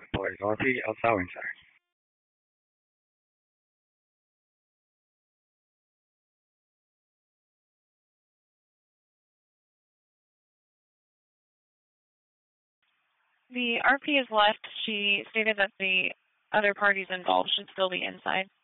Pues RP outside or inside? The RP is left. She stated that the other parties involved should still be inside.